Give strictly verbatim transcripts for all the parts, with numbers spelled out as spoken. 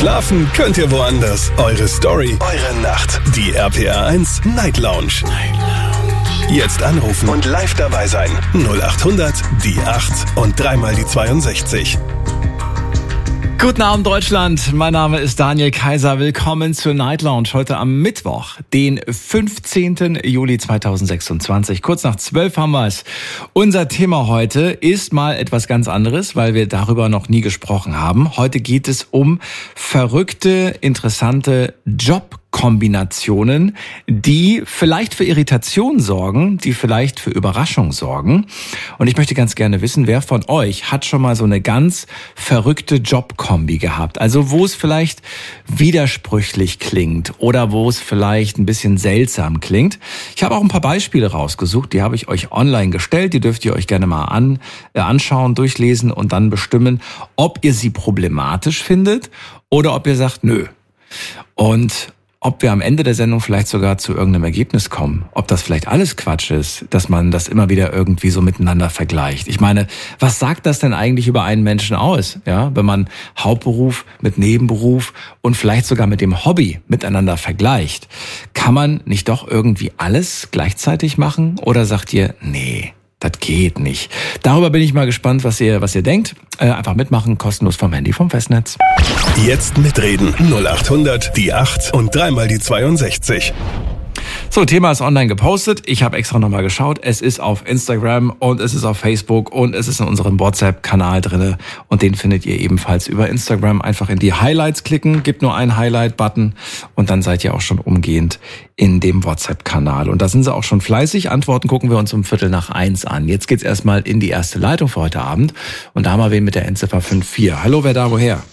Schlafen könnt ihr woanders. Eure Story, eure Nacht. Die R P R eins Night Lounge. Night Lounge. Jetzt anrufen und live dabei sein. null acht hundert, die acht und dreimal die zweiundsechzig. Guten Abend Deutschland, mein Name ist Daniel Kaiser. Willkommen zur Night Lounge heute am Mittwoch, den fünfzehnten Juli zweitausendsechsundzwanzig. Kurz nach zwölf haben wir es. Unser Thema heute ist mal etwas ganz anderes, weil wir darüber noch nie gesprochen haben. Heute geht es um verrückte, interessante Jobkombinationen, die vielleicht für Irritation sorgen, die vielleicht für Überraschung sorgen. Und ich möchte ganz gerne wissen, wer von euch hat schon mal so eine ganz verrückte Jobkombi gehabt? Also wo es vielleicht widersprüchlich klingt oder wo es vielleicht ein bisschen seltsam klingt. Ich habe auch ein paar Beispiele rausgesucht, die habe ich euch online gestellt. Die dürft ihr euch gerne mal an, äh, anschauen, durchlesen und dann bestimmen, ob ihr sie problematisch findet oder ob ihr sagt, nö. Und ob wir am Ende der Sendung vielleicht sogar zu irgendeinem Ergebnis kommen. Ob das vielleicht alles Quatsch ist, dass man das immer wieder irgendwie so miteinander vergleicht. Ich meine, was sagt das denn eigentlich über einen Menschen aus? Ja, wenn man Hauptberuf mit Nebenberuf und vielleicht sogar mit dem Hobby miteinander vergleicht. Kann man nicht doch irgendwie alles gleichzeitig machen? Oder sagt ihr, nee, das geht nicht. Darüber bin ich mal gespannt, was ihr, was ihr denkt. Äh, einfach mitmachen, kostenlos vom Handy, vom Festnetz. Jetzt mitreden. null acht hundert, die acht und dreimal die zweiundsechzig. So, Thema ist online gepostet. Ich habe extra nochmal geschaut. Es ist auf Instagram und es ist auf Facebook und es ist in unserem WhatsApp-Kanal drinne. Und den findet ihr ebenfalls über Instagram. Einfach in die Highlights klicken. Gibt nur einen Highlight-Button und dann seid ihr auch schon umgehend in dem WhatsApp-Kanal. Und da sind sie auch schon fleißig. Antworten gucken wir uns um Viertel nach eins an. Jetzt geht's erstmal in die erste Leitung für heute Abend. Und da haben wir wen mit der Endziffer fünf vier. Hallo, wer da, woher?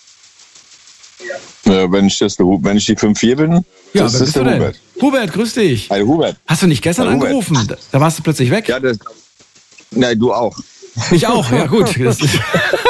Ja, wenn ich das, wenn ich die fünf vier bin, ja, das wer ist bist der du denn? Hubert. Hubert, grüß dich. Hi, Hubert. Hast du nicht gestern Hi, Hubert. angerufen? Da warst du plötzlich weg. Ja, das, nein, du auch. Ich auch, ja gut. Das ist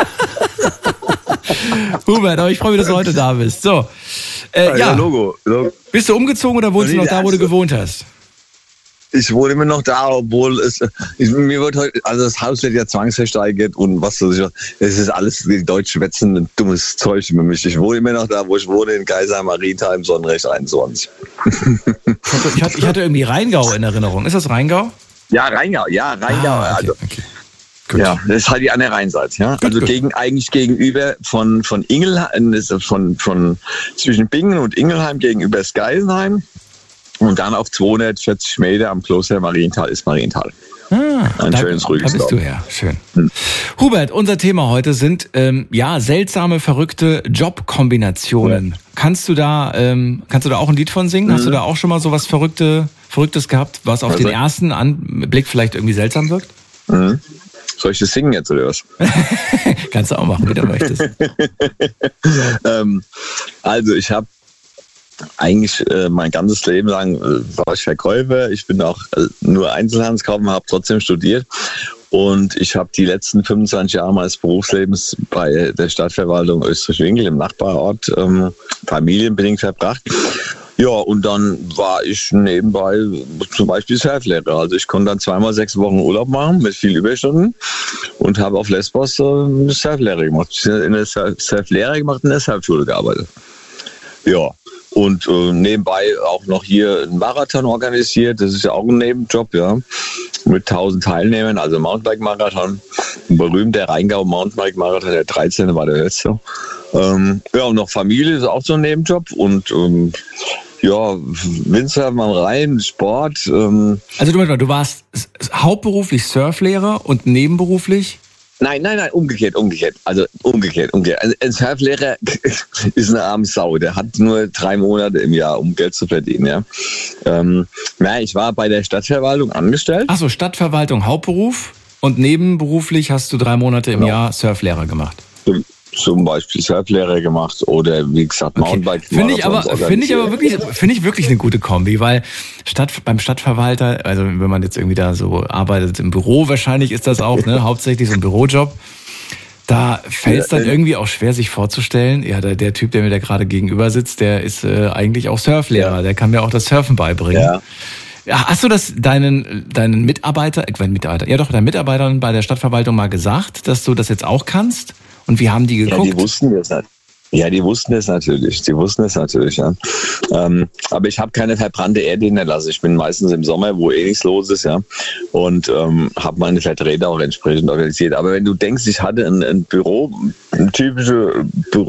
Hubert, aber ich freue mich, dass du heute da bist. So, äh, ja, ja, Logo. Logo. Bist du umgezogen oder wohnst du noch da, wo du gewohnt hast? Ich wohne immer noch da, obwohl es, ich, mir wird heute, also das Haus wird ja zwangsversteigert und was so, es ist alles, die Deutschen wetzen ein dummes Zeug für mich. Ich wohne immer noch da, wo ich wohne, in Geisheim, Marienthal, Sonnenrecht einundzwanzig. Ich hatte, ich hatte irgendwie Rheingau in Erinnerung. Ist das Rheingau? Ja, Rheingau, ja, Rheingau. Ah, okay, also, okay. Gut. Ja, das ist halt die andere Rheinseite, ja. Gut, also gut. gegen, eigentlich gegenüber von, von Ingelheim, von, von, zwischen Bingen und Ingelheim gegenüber das Geisenheim. Und dann auf zweihundertvierzig Meter am Kloster Marienthal ist Marienthal. Ah, Ein da, schönes, ruhiges Da bist Dorf. du her, schön. Hm. Hubert, unser Thema heute sind ähm, ja seltsame, verrückte Jobkombinationen. Ja. Kannst du da ähm, kannst du da auch ein Lied von singen? Mhm. Hast du da auch schon mal so was Verrückte, Verrücktes gehabt, was auf also, den ersten Anblick vielleicht irgendwie seltsam wirkt? Mhm. Soll ich das singen jetzt oder was? Kannst du auch machen, wie du möchtest. ähm, also ich habe eigentlich äh, mein ganzes Leben lang äh, war ich Verkäufer. Ich bin auch äh, nur Einzelhandelskaufmann, habe trotzdem studiert. Und ich habe die letzten fünfundzwanzig Jahre meines Berufslebens bei der Stadtverwaltung Österreich-Winkel im Nachbarort ähm, familienbedingt verbracht. Ja, und dann war ich nebenbei zum Beispiel Surflehrer. Also ich konnte dann zweimal sechs Wochen Urlaub machen mit viel Überstunden und habe auf Lesbos äh, eine Surflehre gemacht. Ich habe in der Surflehre gemacht und in der Surfschule gearbeitet. Ja. Und äh, nebenbei auch noch hier einen Marathon organisiert. Das ist ja auch ein Nebenjob, ja. Mit tausend Teilnehmern, also Mountainbike-Marathon. Ein berühmter Rheingau-Mountainbike-Marathon, der dreizehnte war der letzte. Ähm, ja, und noch Familie ist auch so ein Nebenjob. Und ähm, ja, Windsurfen am Rhein, Sport. Ähm. Also du, du warst hauptberuflich Surflehrer und nebenberuflich? Nein, nein, nein, umgekehrt, umgekehrt. Also umgekehrt, umgekehrt. Also ein Surflehrer ist eine arme Sau. Der hat nur drei Monate im Jahr, um Geld zu verdienen. Ja. Ähm, ja, ich war bei der Stadtverwaltung angestellt. Ach so, Stadtverwaltung Hauptberuf und nebenberuflich hast du drei Monate im genau. Jahr Surflehrer gemacht. Zum Beispiel Surflehrer gemacht oder wie gesagt Mountainbike. Okay. Finde ich aber finde ich aber wirklich finde ich wirklich eine gute Kombi, weil Stadt beim Stadtverwalter, also wenn man jetzt irgendwie da so arbeitet im Büro, wahrscheinlich ist das auch ne hauptsächlich so ein Bürojob. Da fällt es dann irgendwie auch schwer, sich vorzustellen, ja, der, der Typ, der mir da gerade gegenüber sitzt, der ist äh, eigentlich auch Surflehrer, ja. Der kann mir auch das Surfen beibringen. Ja. Ja, hast du das deinen deinen Mitarbeiter, äh, Mitarbeiter, ja doch, deinen Mitarbeitern bei der Stadtverwaltung mal gesagt, dass du das jetzt auch kannst? Und wie haben die geguckt? Ja, die wussten das nicht. Ja, die wussten es natürlich, die wussten es natürlich, ja. Ähm, aber ich habe keine verbrannte Erde hinterlassen. Ich bin meistens im Sommer, wo eh nichts los ist, ja, und ähm, habe meine Vertreter auch entsprechend organisiert. Aber wenn du denkst, ich hatte ein, ein Büro, ein typischer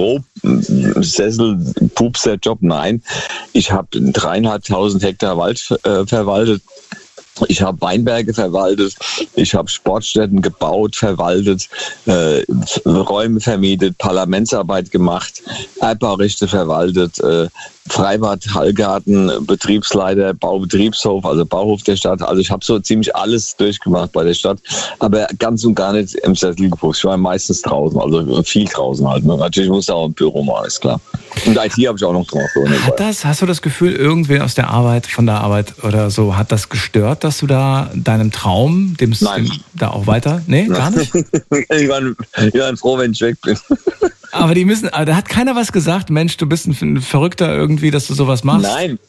Büro-Sessel-Pupser-Job, nein, ich habe dreieinhalbtausend Hektar Wald äh, verwaltet. Ich habe Weinberge verwaltet, ich habe Sportstätten gebaut, verwaltet, äh, Räume vermietet, Parlamentsarbeit gemacht, Erbbaurechte verwaltet, äh, Freibad, Hallgarten, Betriebsleiter, Baubetriebshof, also Bauhof der Stadt. Also ich habe so ziemlich alles durchgemacht bei der Stadt, aber ganz und gar nicht im Sessel gepusht. Ich war meistens draußen, also viel draußen halt. Ne? Natürlich muss auch im Büro machen, ist klar. Und I T habe ich auch noch gemacht. So hat das, hast du das Gefühl, irgendwer aus der Arbeit, von der Arbeit oder so, hat das gestört, dass du da deinem Traum, dem, dem da auch weiter? Nee, gar nicht? ich, war, ich war froh, wenn ich weg bin. Aber die müssen, da hat keiner was gesagt, Mensch, du bist ein Verrückter irgendwie, dass du sowas machst. Nein.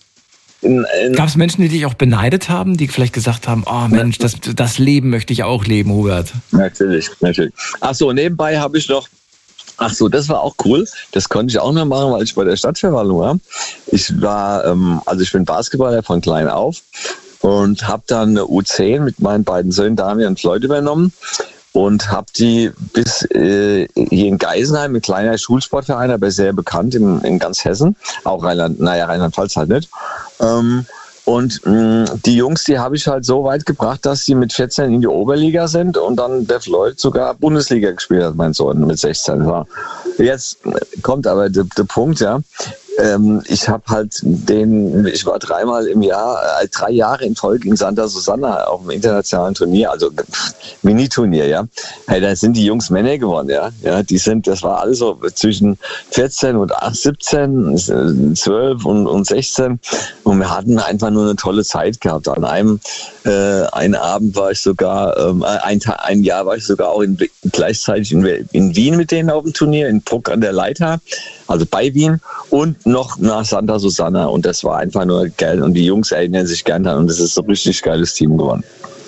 Gab es Menschen, die dich auch beneidet haben, die vielleicht gesagt haben, oh Mensch, das, das Leben möchte ich auch leben, Hubert? Natürlich, natürlich. Ach so, nebenbei habe ich noch, ach so, das war auch cool, das konnte ich auch noch machen, weil ich bei der Stadtverwaltung war. Ich war, ähm, also ich bin Basketballer von klein auf und habe dann eine U zehn mit meinen beiden Söhnen Daniel und Floyd übernommen. Und habe die bis äh, hier in Geisenheim, ein kleiner Schulsportverein, aber sehr bekannt in, in ganz Hessen, auch Rheinland, naja, Rheinland-Pfalz halt nicht. Ähm, und mh, die Jungs, die habe ich halt so weit gebracht, dass sie mit vierzehn in die Oberliga sind und dann der Floyd sogar Bundesliga gespielt hat, mein Sohn, mit sechzehn. Ja. Jetzt kommt aber der, der Punkt, ja. Ähm, ich habe halt den, ich war dreimal im Jahr, äh, drei Jahre in Folge in Santa Susanna auf dem internationalen Turnier, also Mini-Turnier, ja. Hey, da sind die Jungs Männer geworden, ja. Ja, die sind, das war alles so zwischen vierzehn und siebzehn, zwölf und, und sechzehn. Und wir hatten einfach nur eine tolle Zeit gehabt. An einem, äh, einen Abend war ich sogar, ähm, ein, ein Jahr war ich sogar auch in, gleichzeitig in, in Wien mit denen auf dem Turnier, in Bruck an der Leitha, also bei Wien, und noch nach Santa Susanna. Und das war einfach nur geil. Und die Jungs erinnern sich gern daran. Und das ist so ein richtig geiles Team geworden.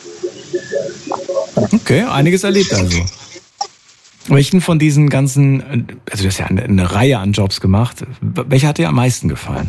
Okay, einiges erlebt also. Welchen von diesen ganzen, also du hast ja eine, eine Reihe an Jobs gemacht, welcher hat dir am meisten gefallen?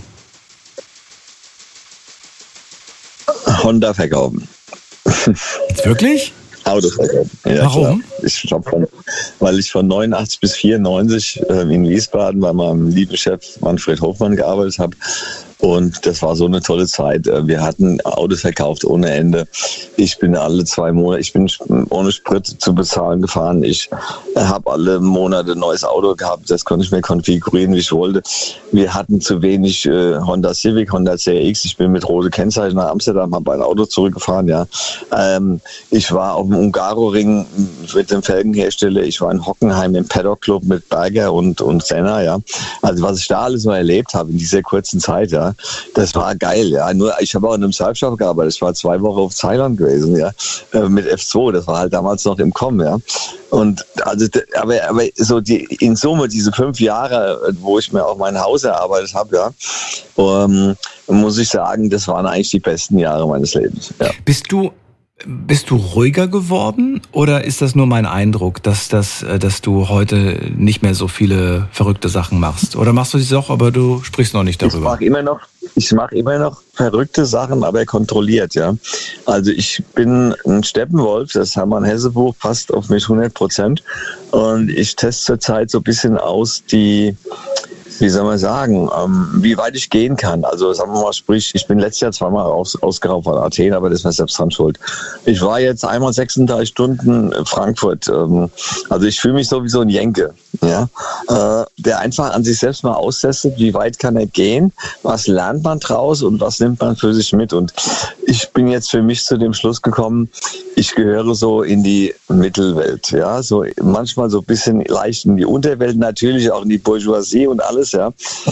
Honda verkaufen. Jetzt wirklich? Autos verkaufen. Ja, warum? Klar. Ich hab von, weil ich von neunundachtzig bis vierundneunzig äh, in Wiesbaden bei meinem lieben Chef Manfred Hofmann gearbeitet habe. Und das war so eine tolle Zeit. Wir hatten Autos verkauft ohne Ende. Ich bin alle zwei Monate, ich bin ohne Sprit zu bezahlen gefahren. Ich habe alle Monate ein neues Auto gehabt. Das konnte ich mir konfigurieren, wie ich wollte. Wir hatten zu wenig äh, Honda Civic, Honda C R X. Ich bin mit rote Kennzeichen nach Amsterdam, habe ein Auto zurückgefahren. Ja, ähm, ich war auf dem Ungaro-Ring mit dem Felgenhersteller. Ich war in Hockenheim im Paddock Club mit Berger und und Senna. Ja, also was ich da alles so erlebt habe in dieser kurzen Zeit. Ja. Das war geil, ja. Nur ich habe auch in einem Surfshop gearbeitet. Ich war zwei Wochen auf Thailand gewesen, ja, mit F zwei. Das war halt damals noch im Kommen, ja. Und also, aber, aber so die in Summe diese fünf Jahre, wo ich mir auch mein Haus erarbeitet habe, ja, um, muss ich sagen, das waren eigentlich die besten Jahre meines Lebens. Ja. Bist du Bist du ruhiger geworden oder ist das nur mein Eindruck, dass, das, dass du heute nicht mehr so viele verrückte Sachen machst? Oder machst du sie auch, aber du sprichst noch nicht darüber? Ich mache immer noch, ich mache immer noch verrückte Sachen, aber kontrolliert, ja. Also ich bin ein Steppenwolf, das Hermann Hesse Buch passt auf mich hundert Prozent. Und ich teste zurzeit so ein bisschen aus die, wie soll man sagen, ähm, wie weit ich gehen kann. Also sagen wir mal, sprich, ich bin letztes Jahr zweimal aus, ausgeraubt von Athen, aber das war selbst dran schuld. Ich war jetzt einmal sechsunddreißig Stunden in Frankfurt. Ähm, also ich fühle mich so wie so ein Jenke, ja, äh, der einfach an sich selbst mal austestet, wie weit kann er gehen, was lernt man draus und was nimmt man für sich mit. Und ich bin jetzt für mich zu dem Schluss gekommen, ich gehöre so in die Mittelwelt, ja, so manchmal so ein bisschen leicht in die Unterwelt, natürlich auch in die Bourgeoisie und alles, ja.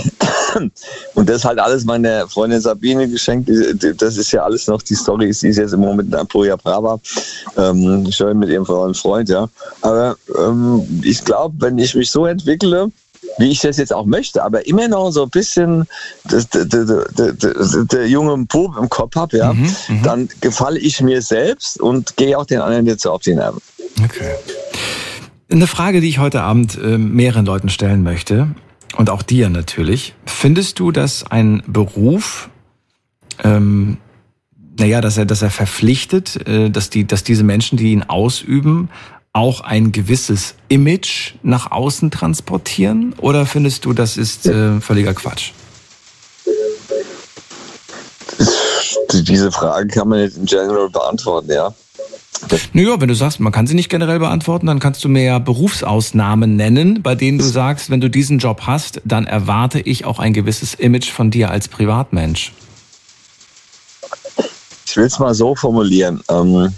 Und das halt alles meiner Freundin Sabine geschenkt. Das ist ja alles noch die Story. Sie ist jetzt im Moment in Aporia Brava, ähm, schön mit ihrem Freund, ja. Aber ähm, ich glaube, wenn ich mich so entwickle, wie ich das jetzt auch möchte, aber immer noch so ein bisschen das, der, der, der, der, der junge Bub im Kopf habe, ja, mhm, dann gefalle ich mir selbst und gehe auch den anderen jetzt so auf die Nerven. Okay. Eine Frage, die ich heute Abend äh, mehreren Leuten stellen möchte. und auch dir natürlich. Findest du, dass ein Beruf, ähm, naja, dass er, dass er verpflichtet, äh, dass die, dass diese Menschen, die ihn ausüben, auch ein gewisses Image nach außen transportieren? Oder findest du, das ist äh, völliger Quatsch? Diese Frage kann man nicht in general beantworten, ja. Naja, wenn du sagst, man kann sie nicht generell beantworten, dann kannst du mir ja Berufsausnahmen nennen, bei denen du sagst, wenn du diesen Job hast, dann erwarte ich auch ein gewisses Image von dir als Privatmensch. Ich will es mal so formulieren. Ähm,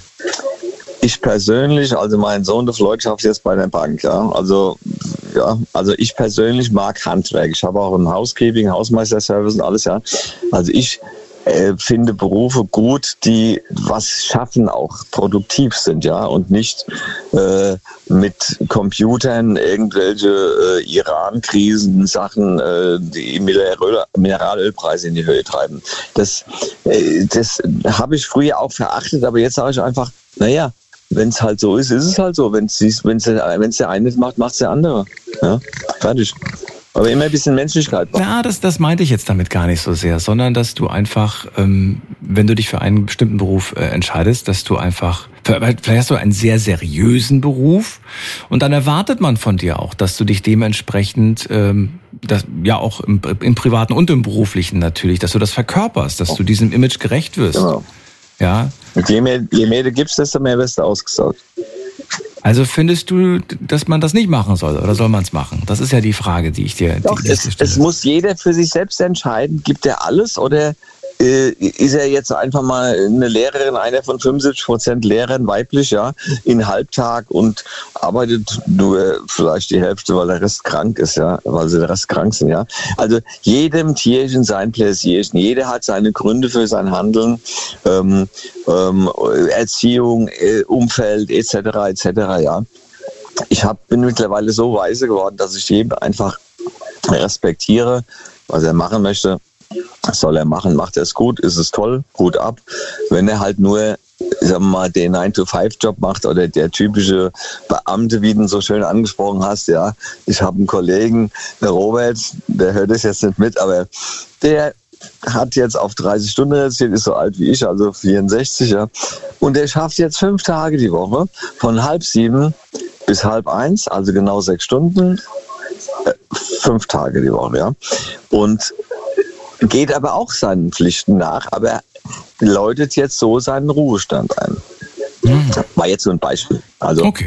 ich persönlich, also mein Sohn, der Floyd, schafft jetzt bei der Bank, ja. Also, ja, also ich persönlich mag Handwerk. Ich habe auch im Housekeeping, Hausmeisterservice und alles, ja. Also ich äh, finde Berufe gut, die was schaffen, auch produktiv sind, ja, und nicht äh, mit Computern irgendwelche äh, Iran-Krisen, Sachen, äh, die Mineral- Mineralölpreise in die Höhe treiben. Das, äh, das habe ich früher auch verachtet, aber jetzt sage ich einfach, naja, wenn es halt so ist, ist es halt so. Wenn es wenn's, wenn's der eine macht, macht es der andere. Ja, fertig. Aber immer ein bisschen Menschlichkeit. Ja, das, das meinte ich jetzt damit gar nicht so sehr, sondern dass du einfach, ähm, wenn du dich für einen bestimmten Beruf äh, entscheidest, dass du einfach, vielleicht hast du einen sehr seriösen Beruf und dann erwartet man von dir auch, dass du dich dementsprechend, ähm, das, ja auch im, im Privaten und im Beruflichen natürlich, dass du das verkörperst, dass du diesem Image gerecht wirst. Genau. Ja. Und je mehr, je mehr du gibst, desto mehr wirst du ausgesaugt. Also findest du, dass man das nicht machen soll oder soll man es machen? Das ist ja die Frage, die ich dir, Doch, die, die es, ich dir es muss jeder für sich selbst entscheiden. Gibt er alles oder äh, ist er jetzt einfach mal eine Lehrerin, einer von fünfundsiebzig Prozent Lehrern, weiblich, ja, in Halbtag und arbeitet nur vielleicht die Hälfte, weil der Rest krank ist, ja, weil sie der Rest krank sind, ja. Also jedem Tierchen sein Pläsierchen. Jeder hat seine Gründe für sein Handeln, ähm, ähm, Erziehung, äh, Umfeld et cetera et cetera, ja. Ich hab, bin mittlerweile so weise geworden, dass ich jedem einfach respektiere, was er machen möchte. Soll er machen, macht er es gut, ist es toll, gut ab. Wenn er halt nur, sagen wir mal, den nine to five Job macht oder der typische Beamte, wie du ihn so schön angesprochen hast, ja. Ich habe einen Kollegen, der Robert, der hört es jetzt nicht mit, aber der hat jetzt auf dreißig Stunden reduziert, ist so alt wie ich, also vierundsechzig, ja. Und der schafft jetzt fünf Tage die Woche, von halb sieben bis halb eins, also genau sechs Stunden, äh, fünf Tage die Woche, ja. Und geht aber auch seinen Pflichten nach, aber läutet jetzt so seinen Ruhestand ein. Mhm. War jetzt so ein Beispiel. Also okay.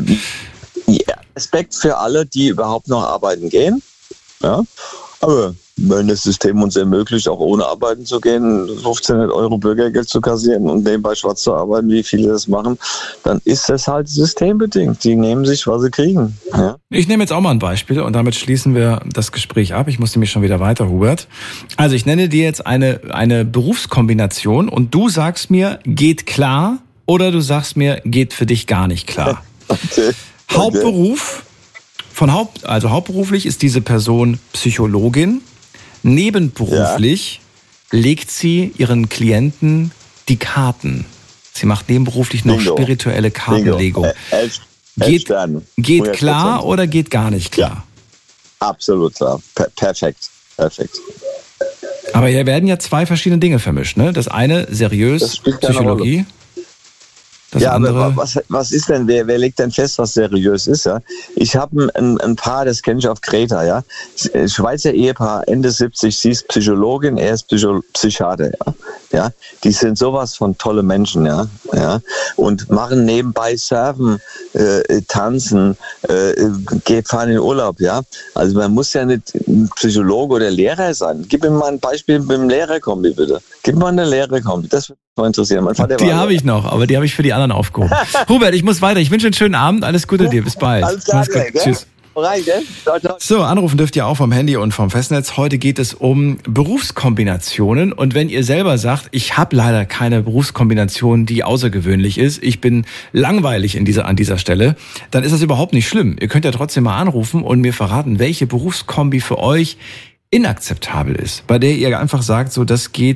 Ja, Respekt für alle, die überhaupt noch arbeiten gehen. Ja, aber wenn das System uns ermöglicht, auch ohne arbeiten zu gehen, fünfzehnhundert Euro Bürgergeld zu kassieren und nebenbei schwarz zu arbeiten, wie viele das machen, dann ist das halt systembedingt. Die nehmen sich, was sie kriegen. Ja? Ich nehme jetzt auch mal ein Beispiel und damit schließen wir das Gespräch ab. Ich muss nämlich schon wieder weiter, Hubert. Also ich nenne dir jetzt eine, eine Berufskombination und du sagst mir, geht klar, oder du sagst mir, geht für dich gar nicht klar. Okay. Hauptberuf, von Haupt, also hauptberuflich ist diese Person Psychologin. Nebenberuflich ja. legt sie ihren Klienten die Karten. Sie macht nebenberuflich noch Bingo. spirituelle Kartenlegung. Elf, elf geht geht klar oder geht gar nicht klar? Ja. Absolut klar. Per- perfekt. Perfekt. Aber hier werden ja zwei verschiedene Dinge vermischt. Ne? Das eine seriös, das Psychologie. Das ja, andere. aber was, was ist denn, wer, wer legt denn fest, was seriös ist? Ja? Ich habe ein, ein Paar, das kenne ich auf Kreta, ja. Schweizer Ehepaar, Ende siebzig, sie ist Psychologin, er ist Psycho- Psychiater, ja. ja. Die sind sowas von tolle Menschen, ja. ja. Und machen nebenbei Surfen, äh, tanzen, äh, geht fahren in Urlaub, ja. Also man muss ja nicht ein Psychologe oder Lehrer sein. Gib mir mal ein Beispiel mit dem Lehrerkombi, bitte. Gib mir mal eine Lehrerkombi, das würde mich mal interessieren. Mein Vater die habe ich noch, aber die habe ich für die anderen aufgehoben. Hubert, ich muss weiter. Ich wünsche einen schönen Abend. Alles Gute dir. Bis bald. Alles klar, Mach's gut. Gell? Tschüss. Rein, gell? Ciao, ciao. So, anrufen dürft ihr auch vom Handy und vom Festnetz. Heute geht es um Berufskombinationen. Und wenn ihr selber sagt, ich habe leider keine Berufskombination, die außergewöhnlich ist, ich bin langweilig in dieser, an dieser Stelle, dann ist das überhaupt nicht schlimm. Ihr könnt ja trotzdem mal anrufen und mir verraten, welche Berufskombi für euch inakzeptabel ist, bei der ihr einfach sagt, so das geht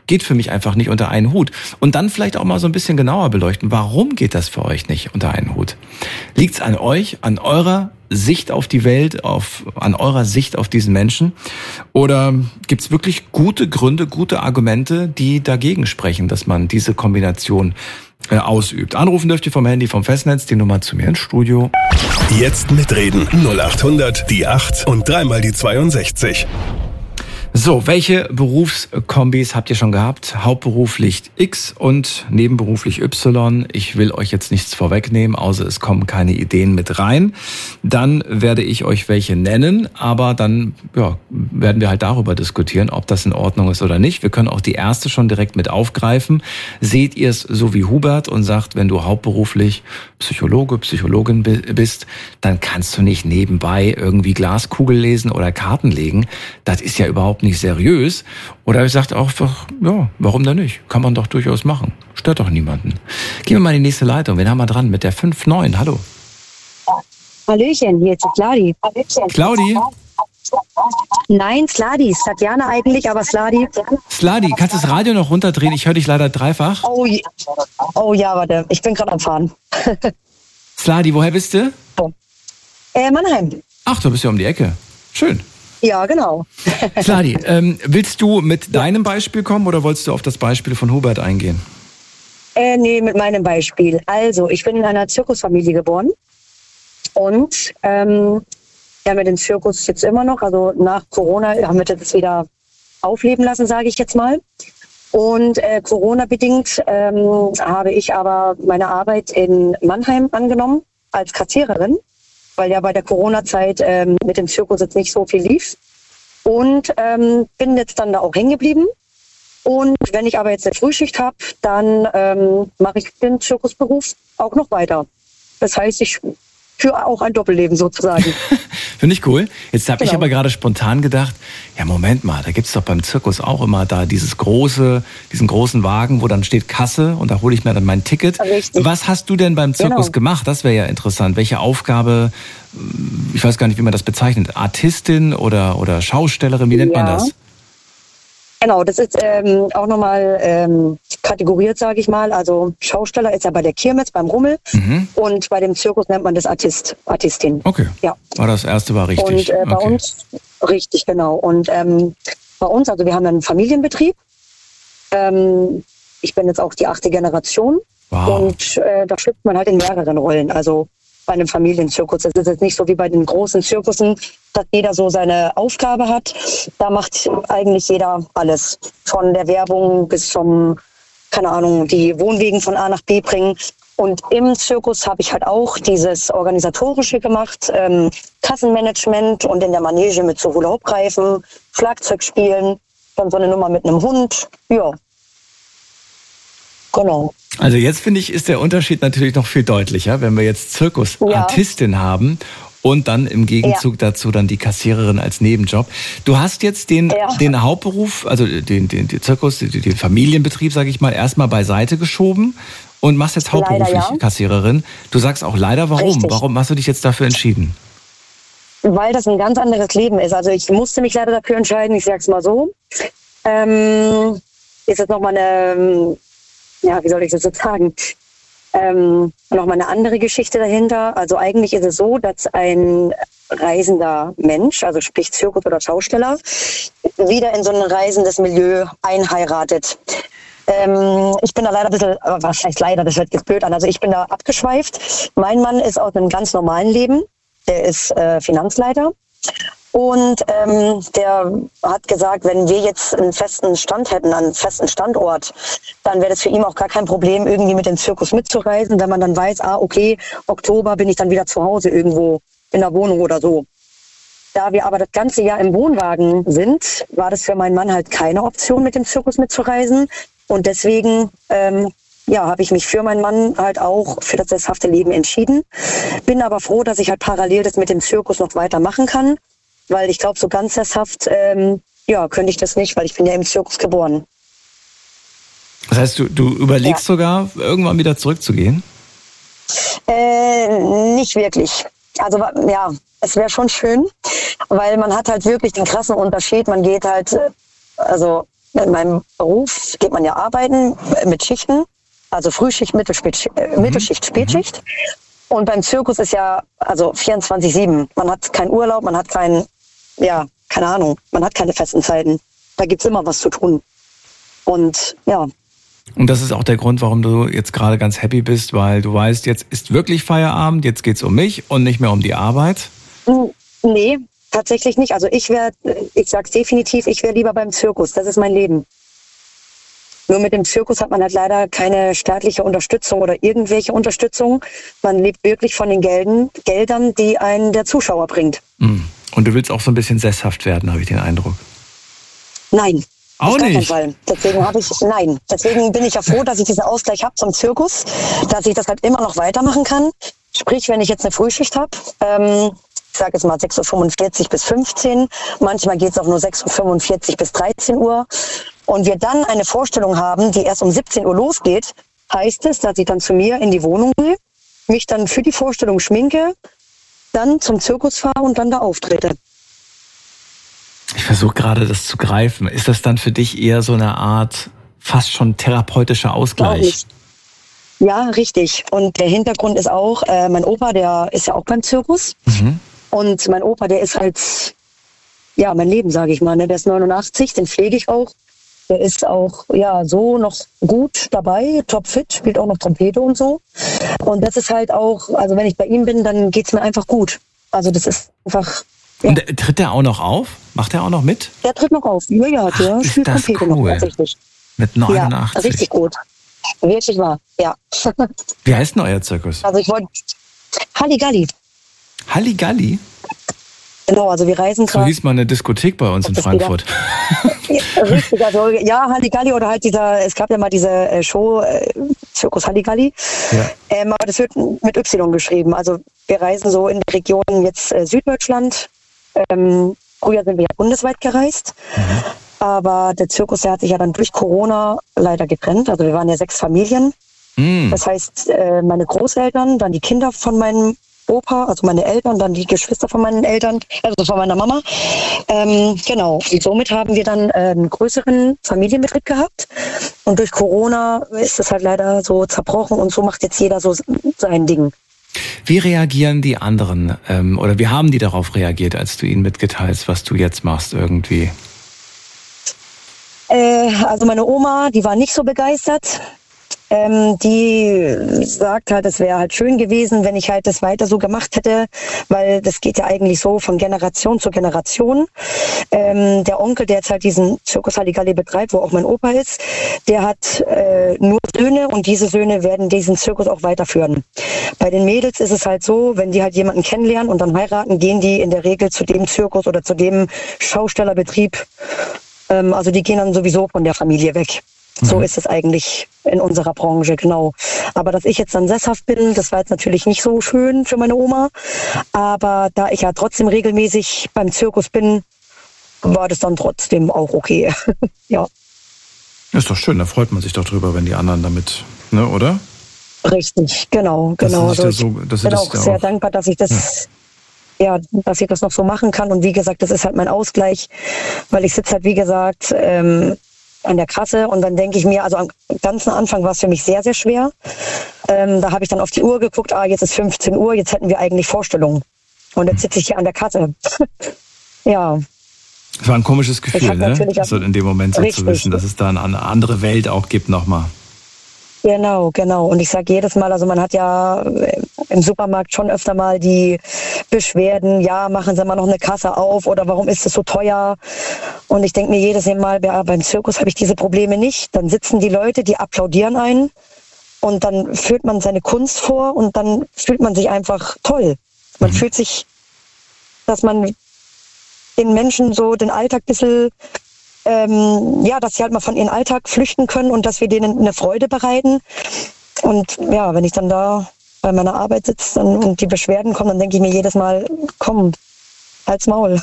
geht für mich einfach nicht unter einen Hut. Und dann vielleicht auch mal so ein bisschen genauer beleuchten, warum geht das für euch nicht unter einen Hut? Liegt's an euch, an eurer Sicht auf die Welt, auf, an eurer Sicht auf diesen Menschen? Oder gibt's wirklich gute Gründe, gute Argumente, die dagegen sprechen, dass man diese Kombination äh, ausübt? Anrufen dürft ihr vom Handy, vom Festnetz, die Nummer zu mir ins Studio. Jetzt mitreden. null acht hundert, die acht und dreimal die zweiundsechzig. So, welche Berufskombis habt ihr schon gehabt? Hauptberuflich X und nebenberuflich Y. Ich will euch jetzt nichts vorwegnehmen, außer es kommen keine Ideen mit rein. Dann werde ich euch welche nennen, aber dann ja, werden wir halt darüber diskutieren, ob das in Ordnung ist oder nicht. Wir können auch die erste schon direkt mit aufgreifen. Seht ihr es so wie Hubert und sagt, wenn du hauptberuflich Psychologe, Psychologin bist, dann kannst du nicht nebenbei irgendwie Glaskugel lesen oder Karten legen. Das ist ja überhaupt nicht seriös. Oder ich sage auch einfach, ja, warum denn nicht? Kann man doch durchaus machen. Stört doch niemanden. Gehen wir mal in die nächste Leitung. Wen haben wir dran? Mit der fünf neun. Hallo. Hallöchen, hier ist Sladi. Claudi? Nein, Sladi. Tatjana eigentlich, aber Sladi. Sladi, kannst du das Radio noch runterdrehen? Ich höre dich leider dreifach. Oh, je- oh ja, warte. Ich bin gerade am Fahren. Sladi, woher bist du? Äh, Mannheim. Ach, du bist ja um die Ecke. Schön. Ja, genau. Sladi, ähm, willst du mit deinem Beispiel kommen oder wolltest du auf das Beispiel von Hubert eingehen? Äh, nee, mit meinem Beispiel. Also, ich bin in einer Zirkusfamilie geboren. Und ähm, wir haben ja den Zirkus jetzt immer noch. Also nach Corona haben wir das wieder aufleben lassen, sage ich jetzt mal. Und äh, Corona-bedingt ähm, habe ich aber meine Arbeit in Mannheim angenommen als Kassiererin, weil ja bei der Corona-Zeit ähm, mit dem Zirkus jetzt nicht so viel lief. Und ähm, bin jetzt dann da auch hängen geblieben. Und wenn ich aber jetzt eine Frühschicht habe, dann ähm, mache ich den Zirkusberuf auch noch weiter. Das heißt, ich führe auch ein Doppelleben sozusagen. Finde ich cool. Jetzt habe Genau. ich aber gerade spontan gedacht, ja Moment mal, da gibt's doch beim Zirkus auch immer da dieses große, diesen großen Wagen, wo dann steht Kasse und da hole ich mir dann mein Ticket. Richtig. Was hast du denn beim Zirkus Genau. gemacht? Das wäre ja interessant. Welche Aufgabe, ich weiß gar nicht, wie man das bezeichnet, Artistin oder, oder Schaustellerin, wie nennt man Ja. das? Genau, das ist ähm, auch nochmal ähm, kategoriert, sage ich mal. Also Schausteller ist ja bei der Kirmes, beim Rummel. Mhm. Und bei dem Zirkus nennt man das Artist, Artistin. Okay, Ja. war das erste war richtig. Und äh, bei okay. uns, richtig, genau. Und ähm, bei uns, also wir haben einen Familienbetrieb. Ähm, ich bin jetzt auch die achte Generation. Wow. Und äh, da schlüpft man halt in mehreren Rollen. Also bei einem Familienzirkus. Das ist jetzt nicht so wie bei den großen Zirkussen, dass jeder so seine Aufgabe hat. Da macht eigentlich jeder alles. Von der Werbung bis zum, keine Ahnung, die Wohnwegen von A nach B bringen. Und im Zirkus habe ich halt auch dieses Organisatorische gemacht, ähm, Kassenmanagement und in der Manege mit so Hula-Hoop-Reifen, Schlagzeug spielen, dann so eine Nummer mit einem Hund. Ja. Genau. Also jetzt finde ich, ist der Unterschied natürlich noch viel deutlicher, wenn wir jetzt Zirkusartistin haben und dann im Gegenzug Ja. dazu dann die Kassiererin als Nebenjob. Du hast jetzt den, Ja. den Hauptberuf, also den, den, den Zirkus, den, den Familienbetrieb, sage ich mal, erstmal beiseite geschoben und machst jetzt Leider, hauptberuflich ja. Kassiererin. Du sagst auch leider, warum? Richtig. Warum hast du dich jetzt dafür entschieden? Weil das ein ganz anderes Leben ist. Also ich musste mich leider dafür entscheiden, ich sag's mal so. Ähm, ist jetzt nochmal eine, ja, wie soll ich das jetzt sagen? Ähm, nochmal eine andere Geschichte dahinter. Also eigentlich ist es so, dass ein reisender Mensch, also sprich Zirkus oder Schausteller, wieder in so ein reisendes Milieu einheiratet. Ähm, ich bin da leider ein bisschen, was heißt leider, das hört jetzt blöd an, also ich bin da abgeschweift. Mein Mann ist aus einem ganz normalen Leben, der ist äh, Finanzleiter. Und ähm, der hat gesagt, wenn wir jetzt einen festen Stand hätten, einen festen Standort, dann wäre das für ihn auch gar kein Problem, irgendwie mit dem Zirkus mitzureisen, wenn man dann weiß, ah, okay, Oktober bin ich dann wieder zu Hause irgendwo in der Wohnung oder so. Da wir aber das ganze Jahr im Wohnwagen sind, war das für meinen Mann halt keine Option, mit dem Zirkus mitzureisen. Und deswegen ähm, ja, habe ich mich für meinen Mann halt auch für das sesshafte Leben entschieden. Bin aber froh, dass ich halt parallel das mit dem Zirkus noch weiter machen kann. Weil ich glaube, so ganz sesshaft, ähm, ja, könnte ich das nicht, weil ich bin ja im Zirkus geboren. Das heißt, du, du überlegst Ja. sogar, irgendwann wieder zurückzugehen? Äh, nicht wirklich. Also ja, es wäre schon schön, weil man hat halt wirklich den krassen Unterschied. Man geht halt, äh, also in meinem Beruf geht man ja arbeiten mit Schichten, also Frühschicht, Mittelspätschicht, äh, Mittelschicht, Spätschicht. Und beim Zirkus ist ja also vierundzwanzig sieben. Man hat keinen Urlaub, man hat keinen, ja, keine Ahnung, man hat keine festen Zeiten. Da gibt's immer was zu tun. Und ja. Und das ist auch der Grund, warum du jetzt gerade ganz happy bist, weil du weißt, jetzt ist wirklich Feierabend, jetzt geht's um mich und nicht mehr um die Arbeit? Nee, tatsächlich nicht. Also ich wäre, ich sag's definitiv, ich wäre lieber beim Zirkus. Das ist mein Leben. Nur mit dem Zirkus hat man halt leider keine staatliche Unterstützung oder irgendwelche Unterstützung. Man lebt wirklich von den Gelden, Geldern, die einen der Zuschauer bringt. Und du willst auch so ein bisschen sesshaft werden, habe ich den Eindruck. Nein. Auch auf gar nicht? keinen Fall. Deswegen habe ich, nein. Deswegen bin ich ja froh, dass ich diesen Ausgleich habe zum Zirkus, dass ich das halt immer noch weitermachen kann. Sprich, wenn ich jetzt eine Frühschicht habe, ähm, ich sage jetzt mal sechs Uhr fünfundvierzig bis fünfzehn, manchmal geht es auch nur sechs Uhr fünfundvierzig bis dreizehn Uhr. Und wir dann eine Vorstellung haben, die erst um siebzehn Uhr losgeht, heißt es, dass ich dann zu mir in die Wohnung gehe, mich dann für die Vorstellung schminke, dann zum Zirkus fahre und dann da auftrete. Ich versuche gerade das zu greifen. Ist das dann für dich eher so eine Art fast schon therapeutischer Ausgleich? Ja, richtig. Und der Hintergrund ist auch, äh, mein Opa, der ist ja auch beim Zirkus. Mhm. Und mein Opa, der ist halt, ja, mein Leben, sage ich mal. Ne? Der ist neunundachtzig, den pflege ich auch. Der ist auch, ja, so noch gut dabei, topfit, spielt auch noch Trompete und so. Und das ist halt auch, also wenn ich bei ihm bin, dann geht's mir einfach gut. Also das ist einfach... Ja. Und tritt der auch noch auf? Macht der auch noch mit? Der tritt noch auf. Ja, ja, der Ach, spielt Trompete cool. noch, tatsächlich. Mit neunundachtzig? Ja, richtig gut. Wirklich wahr, ja. Wie heißt denn euer Zirkus? Also ich wollte... Halligalli. Halligalli? Genau, also wir reisen gerade... So hieß mal eine Diskothek bei uns in Frankfurt. Ja, richtig, also ja, Halligalli oder halt dieser, es gab ja mal diese Show, äh, Zirkus Halligalli, ja. ähm, aber das wird mit Y geschrieben. Also wir reisen so in die Region jetzt äh, Süddeutschland. Ähm, früher sind wir ja bundesweit gereist, mhm. aber der Zirkus, der hat sich ja dann durch Corona leider getrennt. Also wir waren ja sechs Familien. Mhm. Das heißt, äh, meine Großeltern, dann die Kinder von meinem Opa, also meine Eltern, dann die Geschwister von meinen Eltern, also von meiner Mama. Ähm, genau, und somit haben wir dann äh, einen größeren Familienbetrieb gehabt. Und durch Corona ist es halt leider so zerbrochen und so macht jetzt jeder so sein Ding. Wie reagieren die anderen ähm, oder wie haben die darauf reagiert, als du ihnen mitgeteilst, was du jetzt machst irgendwie? Äh, also meine Oma, die war nicht so begeistert. Ähm, die sagt halt, es wäre halt schön gewesen, wenn ich halt das weiter so gemacht hätte, weil das geht ja eigentlich so von Generation zu Generation. Ähm, der Onkel, der jetzt halt diesen Zirkus Halligalli betreibt, wo auch mein Opa ist, der hat äh, nur Söhne und diese Söhne werden diesen Zirkus auch weiterführen. Bei den Mädels ist es halt so, wenn die halt jemanden kennenlernen und dann heiraten, gehen die in der Regel zu dem Zirkus oder zu dem Schaustellerbetrieb. Ähm, also die gehen dann sowieso von der Familie weg. So ist es eigentlich in unserer Branche, genau. Aber dass ich jetzt dann sesshaft bin, das war jetzt natürlich nicht so schön für meine Oma. Aber da ich ja trotzdem regelmäßig beim Zirkus bin, war das dann trotzdem auch okay. Ja. Ist doch schön, da freut man sich doch drüber, wenn die anderen damit, ne, oder? Richtig, genau, genau. Das ist also ja so, dass ich bin das auch sehr auch dankbar, dass ich das, ja. ja, dass ich das noch so machen kann. Und wie gesagt, das ist halt mein Ausgleich, weil ich sitze halt, wie gesagt, ähm, an der Kasse und dann denke ich mir, also am ganzen Anfang war es für mich sehr, sehr schwer. Ähm, da habe ich dann auf die Uhr geguckt, ah, jetzt ist fünfzehn Uhr, jetzt hätten wir eigentlich Vorstellungen. Und jetzt sitze ich hier an der Kasse. Ja. Es war ein komisches Gefühl, ne? Also in dem Moment so richtig zu wissen, dass es da eine andere Welt auch gibt nochmal. Genau, genau. Und ich sage jedes Mal, also man hat ja im Supermarkt schon öfter mal die Beschwerden, ja, machen Sie mal noch eine Kasse auf oder warum ist es so teuer? Und ich denke mir jedes Mal, ja, beim Zirkus habe ich diese Probleme nicht. Dann sitzen die Leute, die applaudieren einen und dann führt man seine Kunst vor und dann fühlt man sich einfach toll. Man mhm. fühlt sich, dass man den Menschen so den Alltag ein bisschen... Ähm, ja, dass sie halt mal von ihrem Alltag flüchten können und dass wir denen eine Freude bereiten. Und ja, wenn ich dann da bei meiner Arbeit sitze und die Beschwerden kommen, dann denke ich mir jedes Mal, komm, halt's Maul.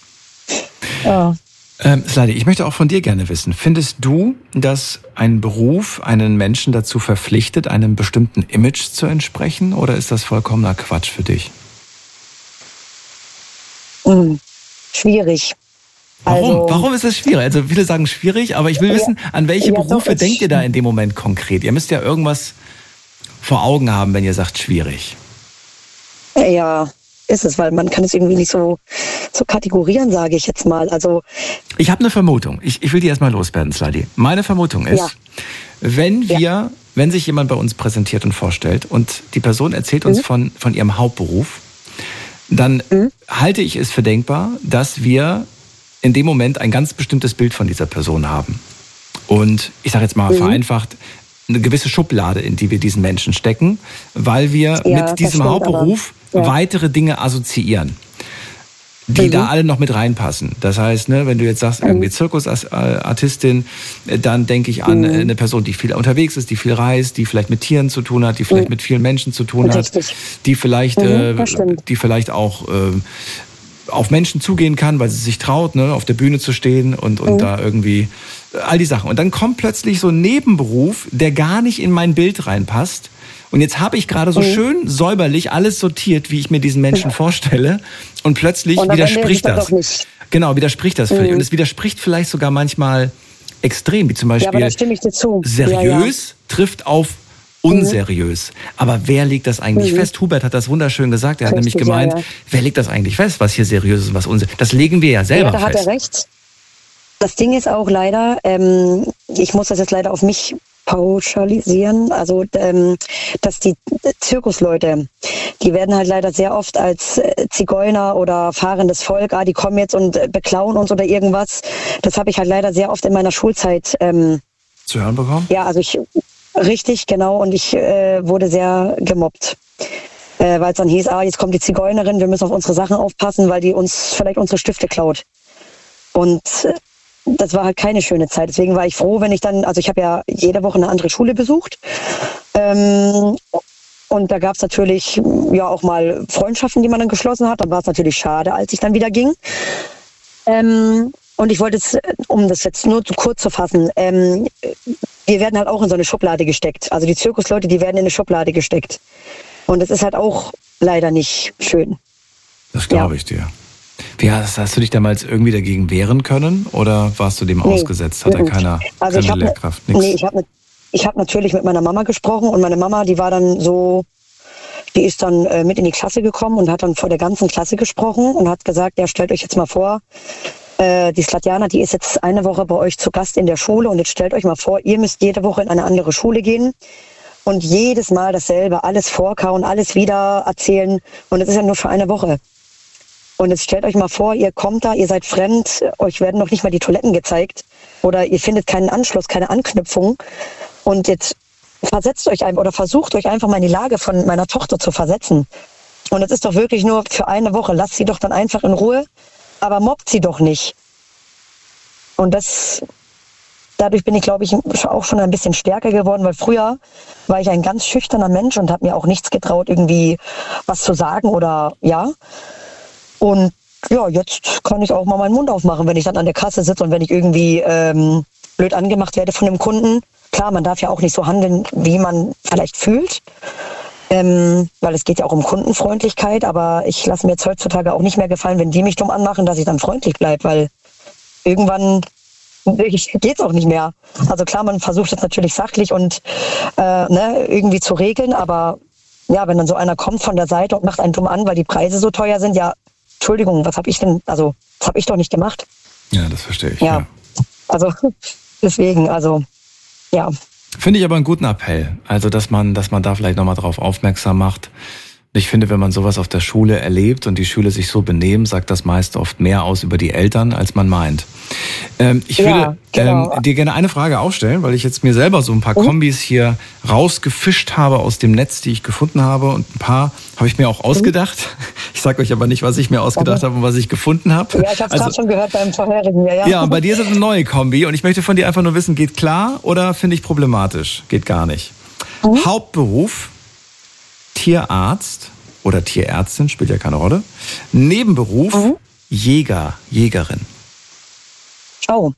Ja. Ähm, Sladi, ich möchte auch von dir gerne wissen, findest du, dass ein Beruf einen Menschen dazu verpflichtet, einem bestimmten Image zu entsprechen, oder ist das vollkommener Quatsch für dich? Hm, schwierig. Warum? Also, Warum ist es schwierig? Also viele sagen schwierig, aber ich will wissen, an welche ja, Berufe doch, denkt ihr da in dem Moment konkret? Ihr müsst ja irgendwas vor Augen haben, wenn ihr sagt schwierig. Ja, ist es, weil man kann es irgendwie nicht so, so kategorieren, sage ich jetzt mal. Also ich habe eine Vermutung. Ich, ich will die erstmal loswerden, Sladi. Meine Vermutung ist, ja. wenn wir, ja. wenn sich jemand bei uns präsentiert und vorstellt und die Person erzählt uns mhm. von, von ihrem Hauptberuf, dann mhm. halte ich es für denkbar, dass wir in dem Moment ein ganz bestimmtes Bild von dieser Person haben. Und ich sage jetzt mal mhm. vereinfacht, eine gewisse Schublade, in die wir diesen Menschen stecken, weil wir ja, mit diesem Hauptberuf ja. weitere Dinge assoziieren, die mhm. da alle noch mit reinpassen. Das heißt, ne, wenn du jetzt sagst, irgendwie Zirkusartistin, dann denke ich an mhm. eine Person, die viel unterwegs ist, die viel reist, die vielleicht mit Tieren zu tun hat, die vielleicht mhm. mit vielen Menschen zu tun Richtig. hat, die vielleicht, mhm, äh, die vielleicht auch äh, auf Menschen zugehen kann, weil sie sich traut, ne, auf der Bühne zu stehen und, und mhm. da irgendwie all die Sachen. Und dann kommt plötzlich so ein Nebenberuf, der gar nicht in mein Bild reinpasst. Und jetzt habe ich gerade so mhm. schön säuberlich alles sortiert, wie ich mir diesen Menschen ja. vorstelle. Und plötzlich und widerspricht das. Doch nicht. Genau, widerspricht das völlig. Mhm. Und es widerspricht vielleicht sogar manchmal extrem, wie zum Beispiel ja, aber da stimme ich dir zu. seriös ja, ja. trifft auf unseriös. Mhm. Aber wer legt das eigentlich mhm. fest? Hubert hat das wunderschön gesagt. Er hat Richtig, nämlich gemeint, ja, ja. wer legt das eigentlich fest, was hier seriös ist und was unseriös? Das legen wir ja selber fest. Ja, da hat er recht. Das Ding ist auch leider, ähm, ich muss das jetzt leider auf mich pauschalisieren, also ähm, dass die Zirkusleute, die werden halt leider sehr oft als Zigeuner oder fahrendes Volk, ah, die kommen jetzt und beklauen uns oder irgendwas. Das habe ich halt leider sehr oft in meiner Schulzeit ähm, zu hören bekommen. Ja, also ich richtig, genau, und ich äh, wurde sehr gemobbt. Äh, weil es dann hieß, ah, jetzt kommt die Zigeunerin, wir müssen auf unsere Sachen aufpassen, weil die uns vielleicht unsere Stifte klaut. Und äh, das war halt keine schöne Zeit. Deswegen war ich froh, wenn ich dann, also ich habe ja jede Woche eine andere Schule besucht. Ähm, und da gab es natürlich ja auch mal Freundschaften, die man dann geschlossen hat. Dann war es natürlich schade, als ich dann wieder ging. Ähm, und ich wollte jetzt, um das jetzt nur zu kurz zu fassen, ähm, wir werden halt auch in so eine Schublade gesteckt. Also die Zirkusleute, die werden in eine Schublade gesteckt. Und das ist halt auch leider nicht schön. Das glaube ich dir. Wie hast, hast du dich damals irgendwie dagegen wehren können oder warst du dem nee. ausgesetzt? Hat er keiner, also keine ich hab Lehrkraft? Ne, nee, ich habe ich hab natürlich mit meiner Mama gesprochen und meine Mama, die war dann so, die ist dann äh, mit in die Klasse gekommen und hat dann vor der ganzen Klasse gesprochen und hat gesagt, ja, stellt euch jetzt mal vor, äh, die Slatjana, die ist jetzt eine Woche bei euch zu Gast in der Schule und jetzt stellt euch mal vor, ihr müsst jede Woche in eine andere Schule gehen und jedes Mal dasselbe, alles vorkauen, alles wieder erzählen und das ist ja nur für eine Woche. Und jetzt stellt euch mal vor, ihr kommt da, ihr seid fremd, euch werden noch nicht mal die Toiletten gezeigt oder ihr findet keinen Anschluss, keine Anknüpfung. Und jetzt versetzt euch einfach oder versucht euch einfach mal in die Lage von meiner Tochter zu versetzen. Und es ist doch wirklich nur für eine Woche. Lasst sie doch dann einfach in Ruhe, aber mobbt sie doch nicht. Und das, dadurch bin ich, glaube ich, auch schon ein bisschen stärker geworden, weil früher war ich ein ganz schüchterner Mensch und habe mir auch nichts getraut, irgendwie was zu sagen oder ja. Und ja, jetzt kann ich auch mal meinen Mund aufmachen, wenn ich dann an der Kasse sitze und wenn ich irgendwie ähm, blöd angemacht werde von dem Kunden. Klar, man darf ja auch nicht so handeln, wie man vielleicht fühlt, ähm, weil es geht ja auch um Kundenfreundlichkeit. Aber ich lasse mir jetzt heutzutage auch nicht mehr gefallen, wenn die mich dumm anmachen, dass ich dann freundlich bleibe, weil irgendwann geht's auch nicht mehr. Also klar, man versucht es natürlich sachlich und äh, ne, irgendwie zu regeln, aber ja, wenn dann so einer kommt von der Seite und macht einen dumm an, weil die Preise so teuer sind, ja, Entschuldigung, was habe ich denn, also das habe ich doch nicht gemacht. Ja, das verstehe ich. Ja, ja. Also deswegen, also ja. Finde ich aber einen guten Appell, also dass man, dass man da vielleicht nochmal drauf aufmerksam macht. Ich finde, wenn man sowas auf der Schule erlebt und die Schüler sich so benehmen, sagt das meist oft mehr aus über die Eltern, als man meint. Ähm, ich würde ja, genau. ähm, dir gerne eine Frage aufstellen, weil ich jetzt mir selber so ein paar mhm. Kombis hier rausgefischt habe aus dem Netz, die ich gefunden habe. Und ein paar habe ich mir auch ausgedacht. Mhm. Ich sage euch aber nicht, was ich mir ausgedacht okay. habe und was ich gefunden habe. Ja, ich habe es also, gerade schon gehört beim vorherigen. Ja, ja. ja, und bei dir ist es eine neue Kombi. Und ich möchte von dir einfach nur wissen, geht klar oder finde ich problematisch? Geht gar nicht. Mhm. Hauptberuf, Tierarzt oder Tierärztin, spielt ja keine Rolle. Nebenberuf, mhm. Jäger, Jägerin. Oh.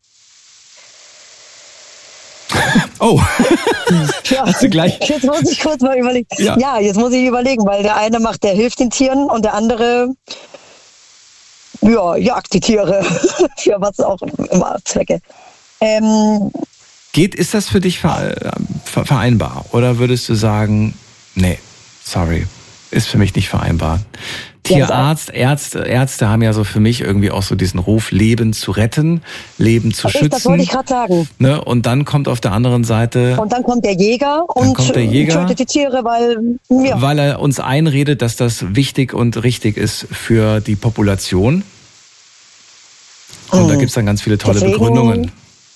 Oh. Ja, hast du gleich? Jetzt muss ich kurz mal überlegen. Ja. ja, jetzt muss ich überlegen, weil der eine macht, der hilft den Tieren und der andere ja, jagt die Tiere für was auch immer Zwecke. Ähm, Geht, ist das für dich vereinbar? Oder würdest du sagen, nee, sorry, ist für mich nicht vereinbar? Tierarzt, Ärzte, Ärzte haben ja so für mich irgendwie auch so diesen Ruf, Leben zu retten, Leben zu das schützen. Ist, das wollte ich gerade sagen. Ne? Und dann kommt auf der anderen Seite... Und dann kommt der Jäger und kommt der Jäger, tötet die Tiere, weil... Ja. Weil er uns einredet, dass das wichtig und richtig ist für die Population. Und hm. da gibt es dann ganz viele tolle Deswegen, Begründungen.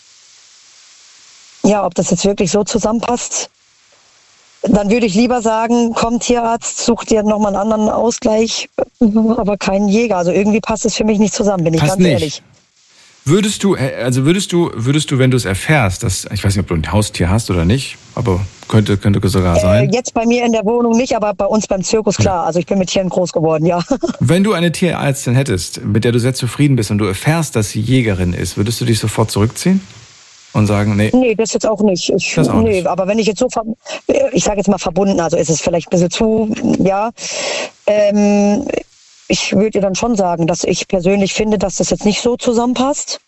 Ja, ob das jetzt wirklich so zusammenpasst... Dann würde ich lieber sagen, komm Tierarzt, such dir nochmal einen anderen Ausgleich, aber keinen Jäger. Also irgendwie passt es für mich nicht zusammen, bin ich passt ganz nicht. ehrlich. Würdest du, also würdest du, würdest du, wenn du es erfährst, dass, ich weiß nicht, ob du ein Haustier hast oder nicht, aber könnte, könnte sogar sein. Äh, jetzt bei mir in der Wohnung nicht, aber bei uns beim Zirkus klar. Also ich bin mit Tieren groß geworden, ja. Wenn du eine Tierärztin hättest, mit der du sehr zufrieden bist und du erfährst, dass sie Jägerin ist, würdest du dich sofort zurückziehen? Und sagen, nee. Nee, das jetzt auch nicht. Ich, das auch nee, nicht. Aber wenn ich jetzt so, ich sage jetzt mal verbunden, also ist es vielleicht ein bisschen zu, ja. Ähm, ich würde dir dann schon sagen, dass ich persönlich finde, dass das jetzt nicht so zusammenpasst.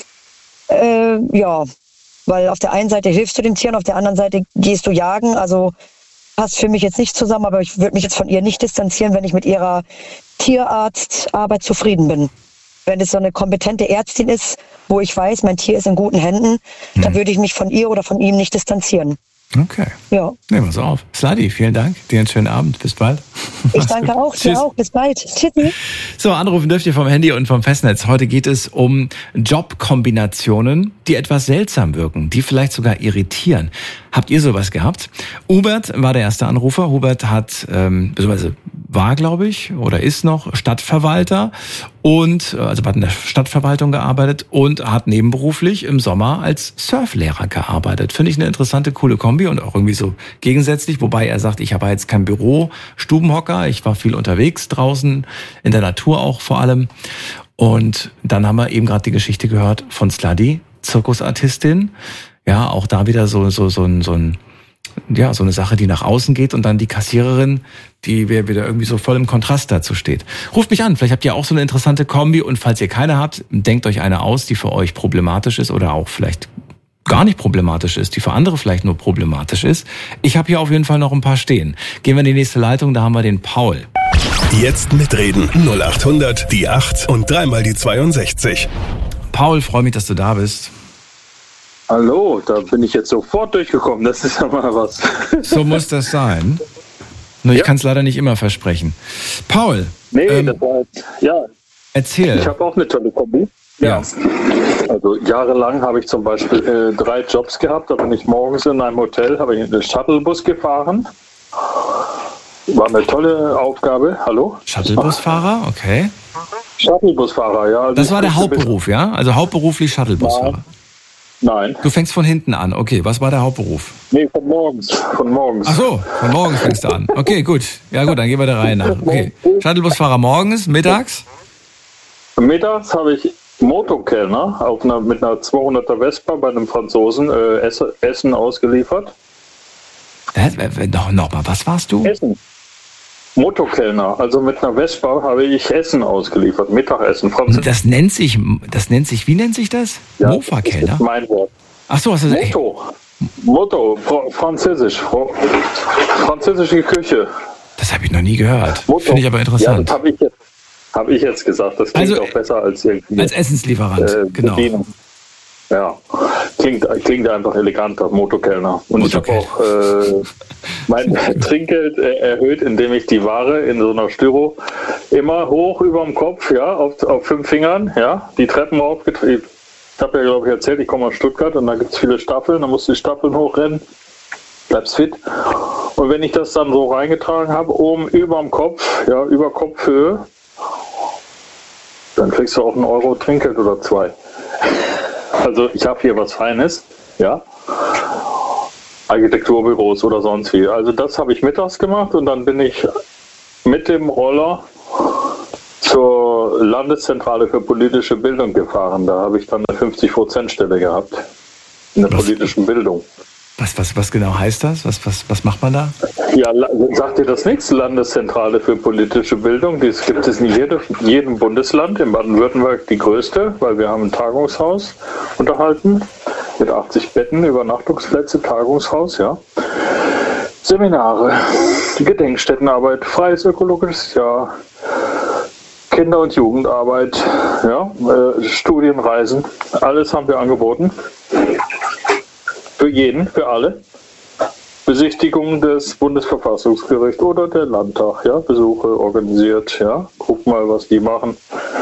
Äh, ja, weil auf der einen Seite hilfst du den Tieren, auf der anderen Seite gehst du jagen. Also passt für mich jetzt nicht zusammen, aber ich würde mich jetzt von ihr nicht distanzieren, wenn ich mit ihrer Tierarztarbeit zufrieden bin. Wenn es so eine kompetente Ärztin ist, wo ich weiß, mein Tier ist in guten Händen, hm. dann würde ich mich von ihr oder von ihm nicht distanzieren. Okay. Ja. Nehmen wir es auf. Sladi, vielen Dank. Dir einen schönen Abend. Bis bald. Ich danke auch. Dir auch. Bis bald. Tschüssi. So, anrufen dürft ihr vom Handy und vom Festnetz. Heute geht es um Jobkombinationen, die etwas seltsam wirken, die vielleicht sogar irritieren. Habt ihr sowas gehabt? Hubert war der erste Anrufer. Hubert hat, ähm, beziehungsweise war, glaube ich, oder ist noch Stadtverwalter und, also hat in der Stadtverwaltung gearbeitet und hat nebenberuflich im Sommer als Surflehrer gearbeitet. Finde ich eine interessante, coole Kombi und auch irgendwie so gegensätzlich, wobei er sagt, ich habe jetzt kein Büro, Stubenhocker, ich war viel unterwegs draußen, in der Natur auch vor allem. Und dann haben wir eben gerade die Geschichte gehört von Sladi, Zirkusartistin. Ja, auch da wieder so, so, so ein, so ein, ja, so eine Sache, die nach außen geht und dann die Kassiererin, die wieder irgendwie so voll im Kontrast dazu steht. Ruft mich an, vielleicht habt ihr auch so eine interessante Kombi und falls ihr keine habt, denkt euch eine aus, die für euch problematisch ist oder auch vielleicht gar nicht problematisch ist, die für andere vielleicht nur problematisch ist. Ich habe hier auf jeden Fall noch ein paar stehen. Gehen wir in die nächste Leitung, da haben wir den Paul. Jetzt mitreden. null acht hundert, die acht und dreimal die zweiundsechzig. Paul, freue mich, dass du da bist. Hallo, da bin ich jetzt sofort durchgekommen. Das ist ja mal was. So muss das sein. Nur ich ja. kann es leider nicht immer versprechen. Paul. Nee, ähm, das war jetzt, ja. Erzähl. Ich habe auch eine tolle Kombi. Ja. ja. Also jahrelang habe ich zum Beispiel äh, drei Jobs gehabt. Da bin ich morgens in einem Hotel, habe ich einen Shuttlebus gefahren. War eine tolle Aufgabe. Hallo? Shuttlebusfahrer, okay. Shuttlebusfahrer, ja. Also das war der Hauptberuf, ja? Also hauptberuflich Shuttlebusfahrer. Nein. Du fängst von hinten an. Okay, was war der Hauptberuf? Nee, von morgens. Von morgens. Ach so, von morgens fängst du an. Okay, gut. Ja gut, dann gehen wir der Reihe nach. Okay. Shuttlebusfahrer morgens, mittags? Mittags habe ich Motokellner auf einer, mit einer zweihunderter Vespa bei einem Franzosen äh, Ess, Essen ausgeliefert. Äh, äh, noch, noch mal, was warst du? Essen. Motokellner, also mit einer Vespa habe ich Essen ausgeliefert, Mittagessen. Französisch. Das nennt sich, das nennt sich, wie nennt sich das? Ja, Mofa-Kellner? das ist mein Wort. Ach so, was ist das? Motto. Motto, Fr- Französisch. Fr- Französische Küche. Das habe ich noch nie gehört. Motto. Finde ich aber interessant. Ja, das habe ich, jetzt, hab ich jetzt gesagt. Das klingt Also, auch besser als irgendwie. Als Essenslieferant, äh, genau. Bedienung. Ja, klingt, klingt einfach eleganter, Motokellner. Und Motokellner. ich habe auch äh, mein Trinkgeld äh, erhöht, indem ich die Ware in so einer Styro immer hoch über dem Kopf, ja, auf, auf fünf Fingern, ja, die Treppen aufgetrieben. Ich habe ja, glaube ich, erzählt, ich komme aus Stuttgart und da gibt es viele Staffeln, da musst du die Staffeln hochrennen, bleibst fit. Und wenn ich das dann so reingetragen habe, oben über dem Kopf, ja, über Kopfhöhe, dann kriegst du auch einen Euro Trinkgeld oder zwei. Also ich habe hier was Feines, ja, Architekturbüros oder sonst wie. Also das habe ich mittags gemacht und dann bin ich mit dem Roller zur Landeszentrale für politische Bildung gefahren. Da habe ich dann eine fünfzig Prozent Stelle gehabt in der was, politischen Bildung. Was, was, was genau heißt das? Was, was, was macht man da? Ja, sagt dir das nichts? Landeszentrale für politische Bildung. Das gibt es in jedem, jedem Bundesland. In Baden-Württemberg die größte, weil wir haben ein Tagungshaus unterhalten mit achtzig Betten, Übernachtungsplätze, Tagungshaus, ja. Seminare, Gedenkstättenarbeit, freies ökologisches Jahr, Kinder- und Jugendarbeit, ja, äh, Studienreisen, alles haben wir angeboten. Für jeden, für alle. Besichtigung des Bundesverfassungsgerichts oder der Landtag, ja, Besuche organisiert, ja, guck mal, was die machen.